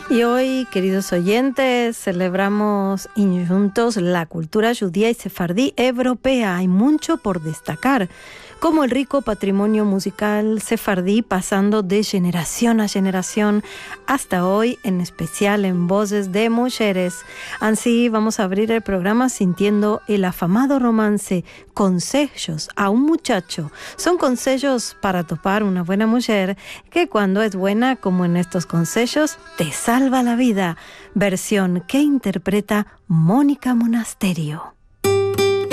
Y hoy, queridos oyentes, celebramos juntos la cultura judía y sefardí europea. Hay mucho por destacar, como el rico patrimonio musical sefardí pasando de generación a generación hasta hoy, en especial en voces de mujeres. Así vamos a abrir el programa sintiendo el afamado romance Consejos a un muchacho. Son consejos para topar una buena mujer que cuando es buena, como en estos consejos, te salva la vida. Versión que interpreta Mónica Monasterio.